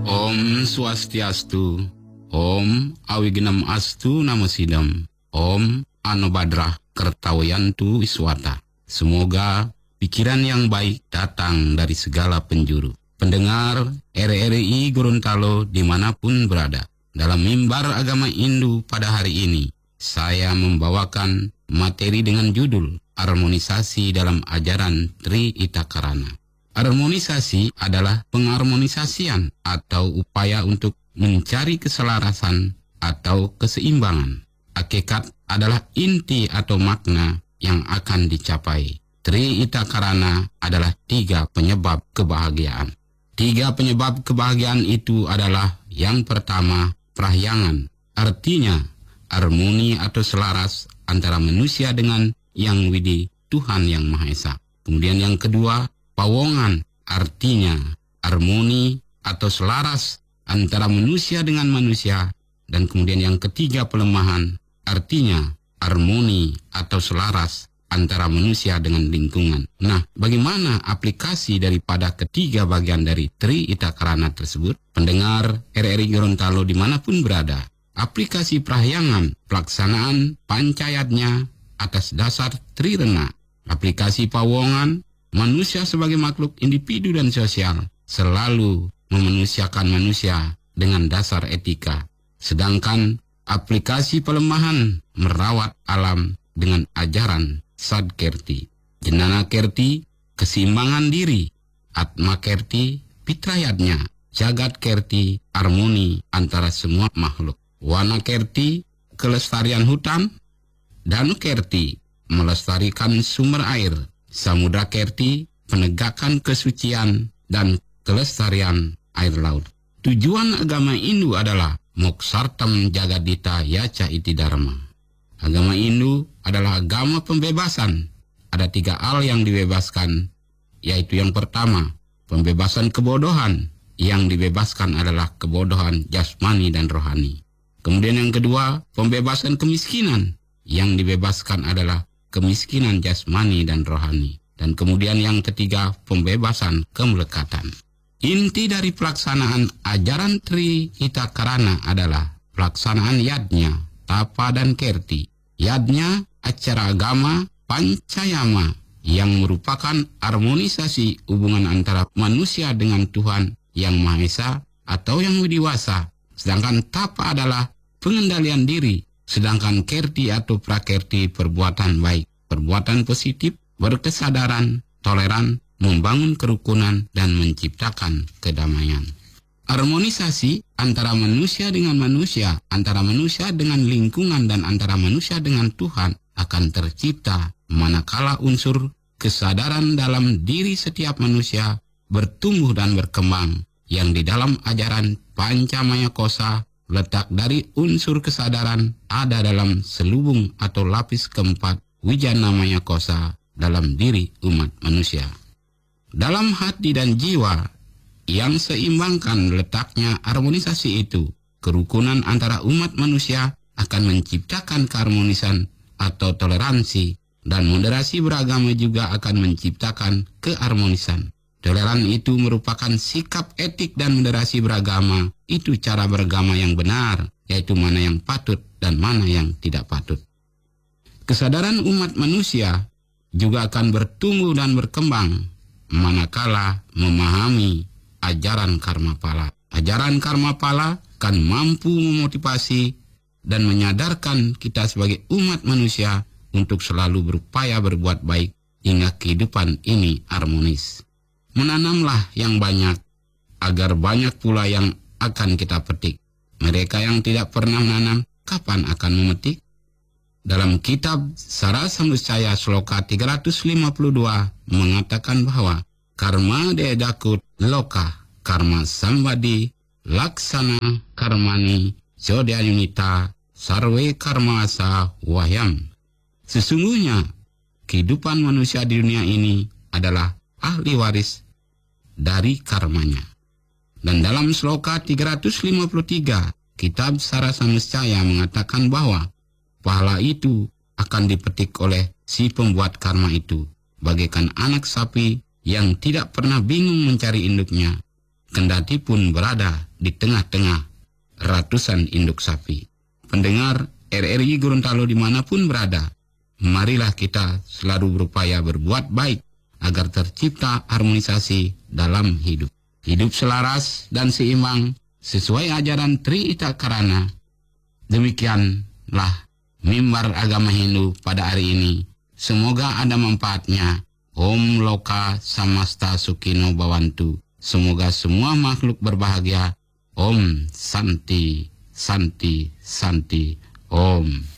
Om Swastiastu, Om Awigenam Astu Namo Sidam, Om Anobadrah Kertawayantu Wiswata. Semoga pikiran yang baik datang dari segala penjuru. Pendengar RRI Gorontalo dimanapun berada, dalam mimbar agama Hindu pada hari ini, saya membawakan materi dengan judul Harmonisasi dalam ajaran Tri Itakarana. Harmonisasi adalah pengharmonisasian atau upaya untuk mencari keselarasan atau keseimbangan. Hakikat adalah inti atau makna yang akan dicapai. Tri Itakarana adalah 3 penyebab kebahagiaan. 3 penyebab kebahagiaan itu adalah yang pertama, prahyangan. Artinya, harmoni atau selaras antara manusia dengan Yang Widi, Tuhan Yang Maha Esa. Kemudian yang kedua, pawongan, artinya harmoni atau selaras antara manusia dengan manusia. Dan kemudian yang ketiga, pelemahan, artinya harmoni atau selaras antara manusia dengan lingkungan. Nah, bagaimana aplikasi daripada ketiga bagian dari Tri Itakarana tersebut? Pendengar RRI Gorontalo dimanapun berada, aplikasi prahyangan, pelaksanaan pancayatnya atas dasar Trirena. Aplikasi pawongan, manusia sebagai makhluk individu dan sosial selalu memanusiakan manusia dengan dasar etika. Sedangkan aplikasi pelemahan merawat alam dengan ajaran Sadkerti. Jenana Kerti, keseimbangan diri. Atma Kerti, fitrayatnya. Jagat Kerti, harmoni antara semua makhluk. Wana Kerti, kelestarian hutan. Danu Kerti, melestarikan sumber air. Samudra Kerti, penegakan kesucian dan kelestarian air laut. Tujuan agama Hindu adalah Moksartam Jagadita Yaca Iti Dharma. Agama Hindu adalah agama pembebasan. Ada 3 hal yang dibebaskan, yaitu yang pertama, pembebasan kebodohan. Yang dibebaskan adalah kebodohan jasmani dan rohani. Kemudian yang kedua, pembebasan kemiskinan. Yang dibebaskan adalah kemiskinan jasmani dan rohani. Dan kemudian yang ketiga, pembebasan kemelekatan. Inti dari pelaksanaan ajaran Tri Itakarana adalah pelaksanaan yadnya, tapa dan kerti. Yadnya, acara agama Pancayama yang merupakan harmonisasi hubungan antara manusia dengan Tuhan Yang Maha Esa atau Yang Widiwasa. Sedangkan tapa adalah pengendalian diri. Sedangkan kerti atau prakerti perbuatan baik, perbuatan positif, berkesadaran, toleran, membangun kerukunan, dan menciptakan kedamaian. Harmonisasi antara manusia dengan manusia, antara manusia dengan lingkungan, dan antara manusia dengan Tuhan akan tercipta manakala unsur kesadaran dalam diri setiap manusia bertumbuh dan berkembang, yang di dalam ajaran Pancamaya Kosa letak dari unsur kesadaran ada dalam selubung atau lapis keempat Wijanamaya Kosa dalam diri umat manusia. Dalam hati dan jiwa yang seimbangkan letaknya harmonisasi itu, kerukunan antara umat manusia akan menciptakan keharmonisan atau toleransi, dan moderasi beragama juga akan menciptakan keharmonisan. Toleran itu merupakan sikap etik, dan moderasi beragama itu cara beragama yang benar, yaitu mana yang patut dan mana yang tidak patut. Kesadaran umat manusia juga akan bertumbuh dan berkembang manakala memahami ajaran karma pala. Ajaran karma pala akan mampu memotivasi dan menyadarkan kita sebagai umat manusia untuk selalu berupaya berbuat baik hingga kehidupan ini harmonis. Menanamlah yang banyak, agar banyak pula yang akan kita petik. Mereka yang tidak pernah menanam, kapan akan memetik? Dalam kitab Sarasamudcaya Sloka 352 mengatakan bahwa karma dedakut loka, karma sambadi, laksana karmani, jodyayunita, sarwe karma asa wahyam. Sesungguhnya, kehidupan manusia di dunia ini adalah ahli waris dari karmanya. Dan dalam Sloka 353, kitab Sarasamudcaya mengatakan bahwa pahala itu akan dipetik oleh si pembuat karma itu, bagaikan anak sapi yang tidak pernah bingung mencari induknya, kendati pun berada di tengah-tengah ratusan induk sapi. Pendengar RRI Gorontalo dimanapun berada, marilah kita selalu berupaya berbuat baik agar tercipta harmonisasi dalam hidup. Hidup selaras dan seimbang sesuai ajaran Tri Ita Karana. Demikianlah mimbar agama Hindu pada hari ini. Semoga ada manfaatnya. Om Loka Samasta Sukino Bhavantu. Semoga semua makhluk berbahagia. Om Santi, Santi, Santi. Om.